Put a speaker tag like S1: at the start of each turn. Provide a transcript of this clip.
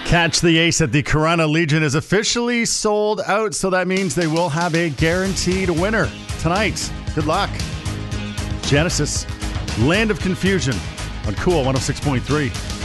S1: Catch the Ace at the Corunna Legion is officially sold out, so that means they will have a guaranteed winner tonight. Good luck. Genesis, Land of Confusion on Cool 106.3.